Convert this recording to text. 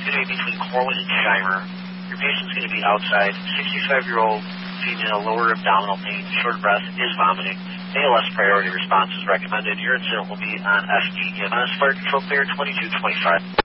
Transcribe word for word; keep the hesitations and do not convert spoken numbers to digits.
going to be between Corwin and Shimer. Your patient's going to be outside. sixty-five-year-old female, lower abdominal pain, short breath, is vomiting. A L S priority response is recommended. Your incident will be on F D E M S. Fire Control Clear twenty-two twenty-five.